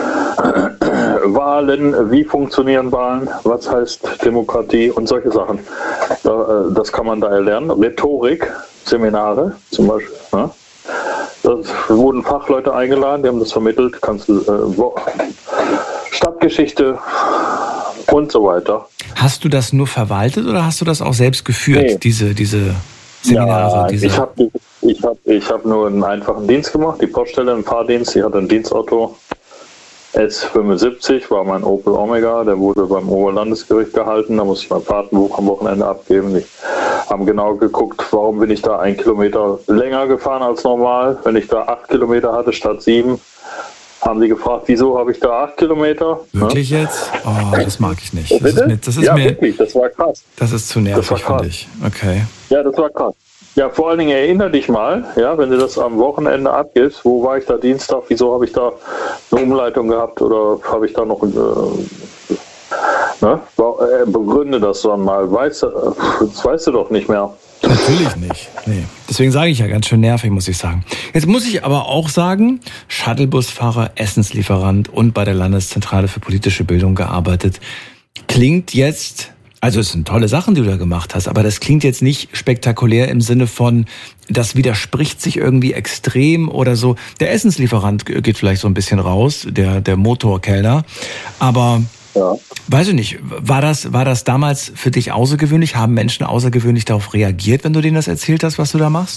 Wahlen, wie funktionieren Wahlen, was heißt Demokratie und solche Sachen. Das kann man da erlernen. Rhetorik, Seminare zum Beispiel. Ja. Da wurden Fachleute eingeladen, die haben das vermittelt, kannst du, äh, Stadtgeschichte und so weiter. Hast du das nur verwaltet oder hast du das auch selbst geführt, nee. diese, diese Seminare? Ja, diese ich habe ich hab, ich hab nur einen einfachen Dienst gemacht, die Poststelle, einen Fahrdienst, die hatte ein Dienstauto. S fünfundsiebzig war mein Opel Omega, der wurde beim Oberlandesgericht gehalten, da musste ich mein Fahrtenbuch am Wochenende abgeben. Die haben genau geguckt, warum bin ich da ein Kilometer länger gefahren als normal. Wenn ich da acht Kilometer hatte statt sieben, haben sie gefragt, wieso habe ich da acht Kilometer? Wirklich ja? Jetzt? Oh, das mag ich nicht. Das ist mir, das ist ja, mir, wirklich, das war krass. Das ist zu nervig, finde ich. Okay. Ja, das war krass. Ja, vor allen Dingen erinnere dich mal, ja, wenn du das am Wochenende abgibst, wo war ich da Dienstag, wieso habe ich da eine Umleitung gehabt oder habe ich da noch, äh, ne, begründe das dann mal, weißt du, das weißt du doch nicht mehr. Natürlich nicht, nee. Deswegen sage ich ja, ganz schön nervig, muss ich sagen. Jetzt muss ich aber auch sagen, Shuttlebusfahrer, Essenslieferant und bei der Landeszentrale für politische Bildung gearbeitet, klingt jetzt... Also es sind tolle Sachen, die du da gemacht hast, aber das klingt jetzt nicht spektakulär im Sinne von, das widerspricht sich irgendwie extrem oder so. Der Essenslieferant geht vielleicht so ein bisschen raus, der der Motorkellner, aber ja. Weiß ich nicht, war das war das damals für dich außergewöhnlich? Haben Menschen außergewöhnlich darauf reagiert, wenn du denen das erzählt hast, was du da machst?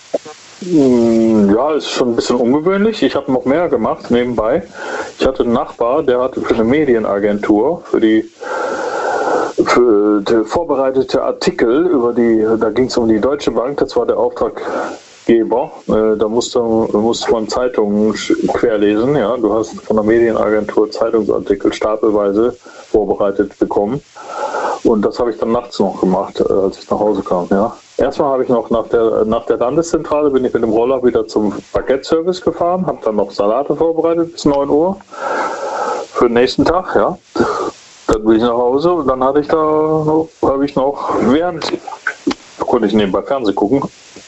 Ja, ist schon ein bisschen ungewöhnlich. Ich habe noch mehr gemacht nebenbei. Ich hatte einen Nachbar, der hatte für eine Medienagentur, für die für die vorbereitete Artikel über die, da ging es um die Deutsche Bank, das war der Auftraggeber. Da musste, musste man Zeitungen querlesen. Ja. Du hast von der Medienagentur Zeitungsartikel stapelweise vorbereitet bekommen. Und das habe ich dann nachts noch gemacht, als ich nach Hause kam. Ja. Erstmal habe ich noch nach der, nach der Landeszentrale, bin ich mit dem Roller wieder zum Paketservice gefahren, habe dann noch Salate vorbereitet bis neun Uhr für den nächsten Tag. Ja. Dann bin ich nach Hause und dann hatte ich da noch, habe ich noch, während konnte ich nebenbei Fernsehen gucken,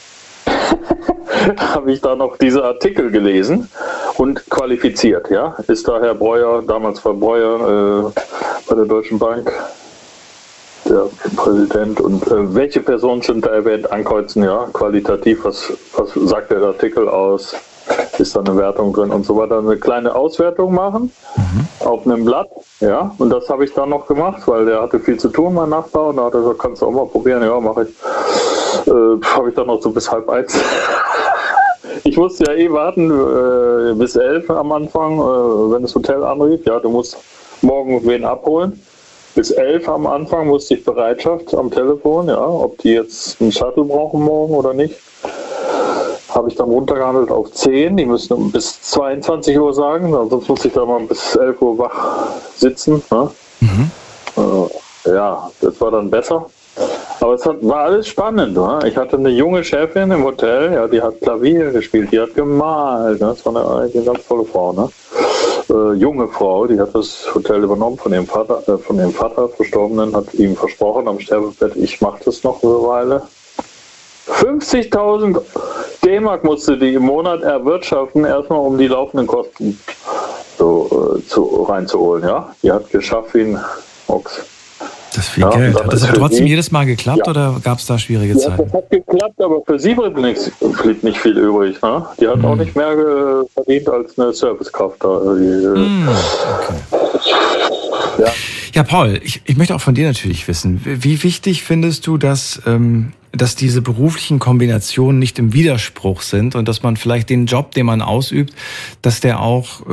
habe ich da noch diese Artikel gelesen und qualifiziert, ja. Ist da Herr Breuer, damals war Breuer äh, bei der Deutschen Bank, der Präsident, und äh, welche Personen sind da erwähnt, ankreuzen, ja, qualitativ, was, was sagt der Artikel aus, ist da eine Wertung drin und so weiter, eine kleine Auswertung machen mhm. auf einem Blatt, ja, und das habe ich dann noch gemacht, weil der hatte viel zu tun, mein Nachbar, und da hat er gesagt, kannst du auch mal probieren, ja, mache ich, äh, habe ich dann noch so bis halb eins. Ich musste ja eh warten äh, bis elf am Anfang, äh, wenn das Hotel anrief, ja, du musst morgen wen abholen. Bis elf am Anfang musste ich Bereitschaft am Telefon, ja, ob die jetzt einen Shuttle brauchen morgen oder nicht. Habe ich dann runtergehandelt auf zehn, die müssen bis zweiundzwanzig Uhr sagen, sonst muss ich da mal bis elf Uhr wach sitzen. Ne? Mhm. Äh, ja, das war dann besser. Aber es hat, war alles spannend. Ne? Ich hatte eine junge Chefin im Hotel, ja, die hat Klavier gespielt, die hat gemalt. Ne? Das war eine, eine ganz tolle Frau. Ne? Äh, junge Frau, die hat das Hotel übernommen von ihrem Vater, äh, von ihrem Vater, Verstorbenen, hat ihm versprochen am Sterbebett, ich mache das noch eine Weile. fünfzigtausend D-Mark musste die im Monat erwirtschaften, erstmal um die laufenden Kosten so, äh, zu, reinzuholen. Ja? Die hat geschafft wie ein Ochs. Das ist viel ja, Geld. Hat das aber trotzdem jedes Mal geklappt ja. oder gab es da schwierige Zeiten? Ja, das hat geklappt, aber für sie blieb nicht, blieb nicht viel übrig. Ne? Die hat hm. auch nicht mehr äh, verdient als eine Servicekraft. Da. Die, hm. okay. ja. ja, Paul, ich, ich möchte auch von dir natürlich wissen, wie wichtig findest du, dass, ähm, dass diese beruflichen Kombinationen nicht im Widerspruch sind und dass man vielleicht den Job, den man ausübt, dass der auch